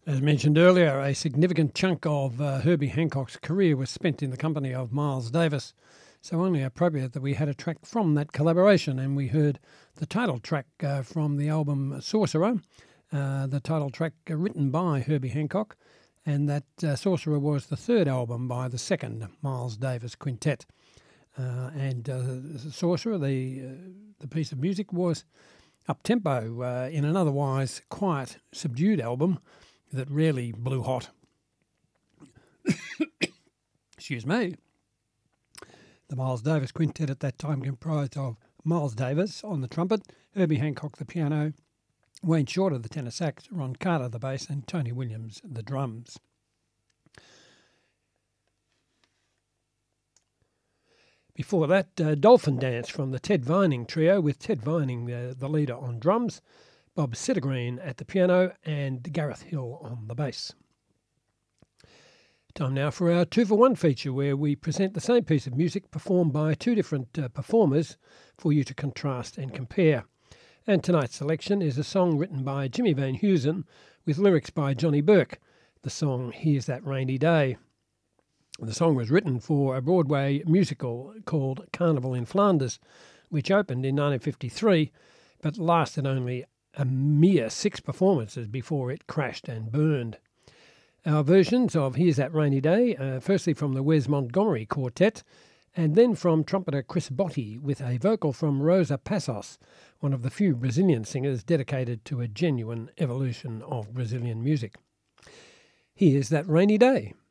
As mentioned earlier, a significant chunk of Herbie Hancock's career was spent in the company of Miles Davis, so only appropriate that we had a track from that collaboration, and we heard the title track from the album Sorcerer, the title track written by Herbie Hancock, and that Sorcerer was the third album by the second Miles Davis Quintet. Sorcerer, the piece of music, was up-tempo in an otherwise quiet, subdued album that rarely blew hot. Excuse me. The Miles Davis Quintet at that time comprised of Miles Davis on the trumpet, Herbie Hancock the piano, Wayne Shorter the tenor sax, Ron Carter the bass, and Tony Williams the drums. Before that, Dolphin Dance from the Ted Vining Trio, with Ted Vining the leader on drums, Bob Sittergreen at the piano, and Gareth Hill on the bass. Time now for our 2-for-1 feature, where we present the same piece of music performed by two different performers for you to contrast and compare. And tonight's selection is a song written by Jimmy Van Heusen with lyrics by Johnny Burke, the song Here's That Rainy Day. The song was written for a Broadway musical called Carnival in Flanders, which opened in 1953, but lasted only a mere 6 performances before it crashed and burned. Our versions of Here's That Rainy Day, firstly from the Wes Montgomery Quartet, and then from trumpeter Chris Botti, with a vocal from Rosa Passos, one of the few Brazilian singers dedicated to a genuine evolution of Brazilian music. Here's That Rainy Day.